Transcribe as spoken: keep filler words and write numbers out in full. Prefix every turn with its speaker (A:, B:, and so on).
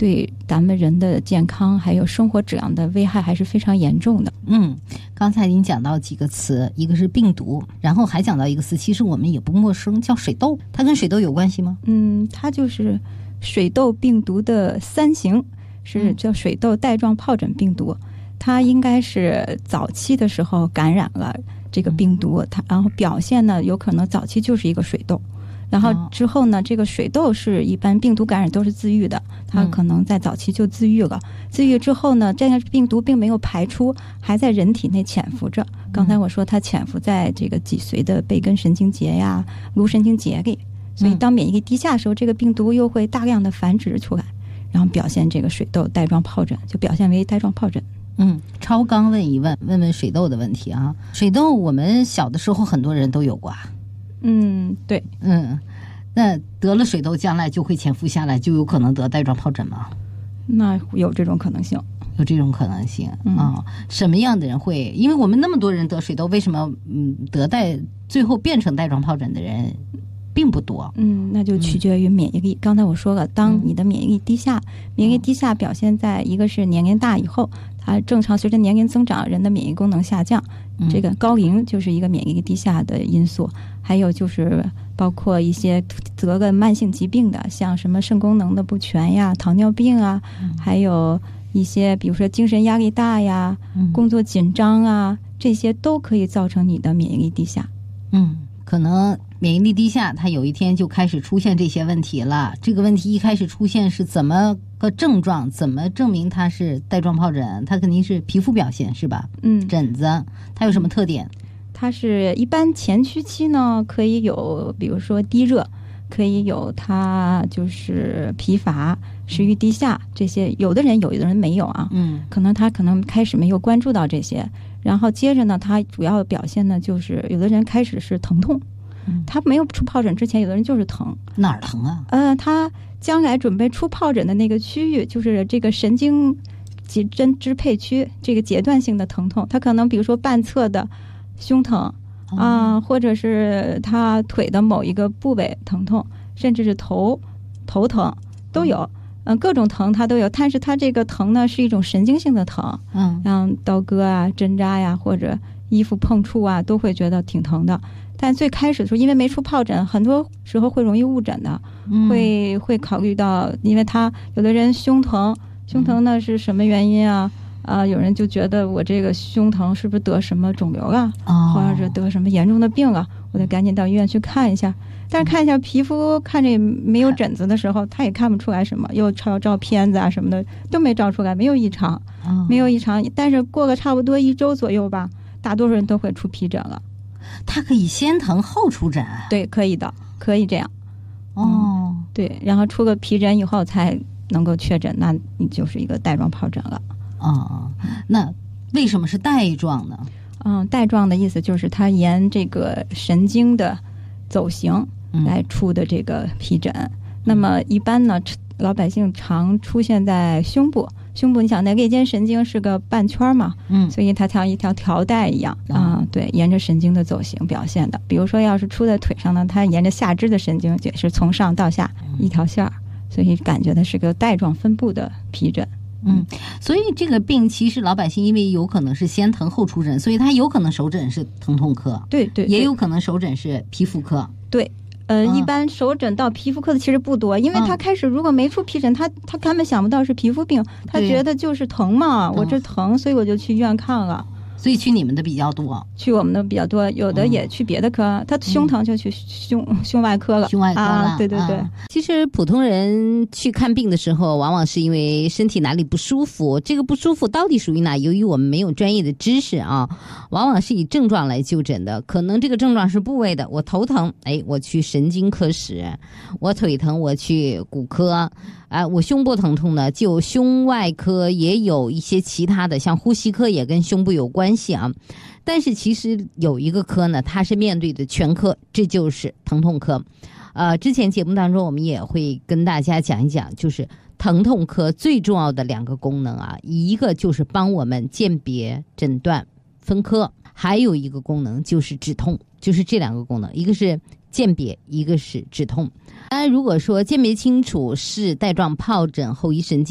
A: 对咱们人的健康还有生活质量的危害还是非常严重的。
B: 嗯，刚才您讲到几个词，一个是病毒，然后还讲到一个词，其实我们也不陌生，叫水痘。它跟水痘有关系吗？
A: 嗯，它就是水痘病毒的三型，是叫水痘带状疱疹病毒。它应该是早期的时候感染了这个病毒，它然后表现呢有可能早期就是一个水痘。然后之后呢，这个水痘是一般病毒感染都是自愈的，它可能在早期就自愈了。自愈之后呢，这个病毒并没有排出，还在人体内潜伏着。刚才我说它潜伏在这个脊髓的背根神经节呀、颅神经节里，所以当免疫力低下的时候，这个病毒又会大量的繁殖出来，然后表现这个水痘带状疱疹，就表现为带状疱疹。
B: 嗯，超刚问一问，问问水痘的问题啊。水痘我们小的时候很多人都有过啊。
A: 嗯，对，
B: 嗯，那得了水痘，将来就会潜伏下来，就有可能得带状疱疹吗？
A: 那有这种可能性，
B: 有这种可能性啊、
A: 嗯
B: 哦？什么样的人会？因为我们那么多人得水痘，为什么嗯得带最后变成带状疱疹的人并不多？
A: 嗯，那就取决于免疫力。嗯、刚才我说了，当你的免疫力低下，嗯、免疫力低下表现在一个是年龄大以后，它正常随着年龄增长，人的免疫功能下降。这个高龄就是一个免疫力低下的因素，还有就是包括一些得了慢性疾病的，像什么肾功能的不全呀、糖尿病啊，还有一些比如说精神压力大呀、工作紧张啊，这些都可以造成你的免疫力低下。
B: 嗯，可能免疫力低下，它有一天就开始出现这些问题了。这个问题一开始出现是怎么个症状？怎么证明它是带状疱疹？它肯定是皮肤表现是吧？
A: 嗯，
B: 疹子它有什么特点？
A: 它是一般前驱期呢，可以有比如说低热，可以有它就是疲乏、食欲低下这些。有的人有，有的人没有啊。嗯，可能他可能开始没有关注到这些，然后接着呢，他主要表现呢就是有的人开始是疼痛。他没有出疱疹之前，有的人就是疼。
B: 哪儿疼啊？
A: 呃，他将来准备出疱疹的那个区域，就是这个神经节针支配区，这个阶段性的疼痛，他可能比如说半侧的胸疼啊、呃，或者是他腿的某一个部位疼痛，甚至是头头疼都有。嗯、呃，各种疼它都有，但是它这个疼呢是一种神经性的疼。嗯，像刀割啊、针扎呀，或者衣服碰触啊，都会觉得挺疼的。但最开始的时候，因为没出疱疹，很多时候会容易误诊的，嗯、会会考虑到，因为他有的人胸疼，胸疼呢是什么原因啊？啊、呃，有人就觉得我这个胸疼是不是得什么肿瘤啊，哦、或者是得什么严重的病啊？我得赶紧到医院去看一下。但是看一下皮肤，看这没有疹子的时候，他也看不出来什么，又照照片子啊什么的都没照出来，没有异常，哦、没有异常。但是过了差不多一周左右吧，大多数人都会出皮疹了。
B: 它可以先疼后出疹？
A: 对，可以的，可以这样。
B: 哦、
A: 嗯，对，然后出个皮疹以后才能够确诊，那你就是一个带状疱疹了。
B: 哦，那为什么是带状呢？
A: 嗯，带状的意思就是它沿这个神经的走形来出的这个皮疹。嗯、那么一般呢，老百姓常出现在胸部。胸部，你想那肋间神经是个半圈嘛，嗯，所以它像一条条带一样啊、嗯，对，沿着神经的走形表现的。比如说，要是出在腿上呢，它沿着下肢的神经也是从上到下一条线儿，所以感觉它是个带状分布的皮疹。
B: 嗯，所以这个病其实老百姓因为有可能是先疼后出疹，所以他有可能手疹是疼痛科，
A: 对 对, 对，
B: 也有可能手疹是皮肤科，
A: 对。呃，一般手疹到皮肤科的其实不多，因为他开始如果没出皮疹，他他根本想不到是皮肤病，他觉得就是疼嘛，我这疼，所以我就去医院看了。
B: 所以去你们的比较多，
A: 去我们的比较多，有的也去别的科，嗯、他胸疼就去胸、嗯、胸外科了，
B: 胸外科了、
A: 啊，对对对、啊。
B: 其实普通人去看病的时候，往往是因为身体哪里不舒服，这个不舒服到底属于哪？由于我们没有专业的知识啊，往往是以症状来就诊的。可能这个症状是部位的，我头疼，哎，我去神经科室；我腿疼，我去骨科。啊，我胸部疼痛呢，就胸外科也有一些其他的，像呼吸科也跟胸部有关系啊。但是其实有一个科呢，它是面对的全科，这就是疼痛科。呃，之前节目当中我们也会跟大家讲一讲，就是疼痛科最重要的两个功能啊，一个就是帮我们鉴别、诊断、分科，还有一个功能就是止痛，就是这两个功能，一个是鉴别，一个是止痛。当然，如果说鉴别清楚是带状疱疹后遗神经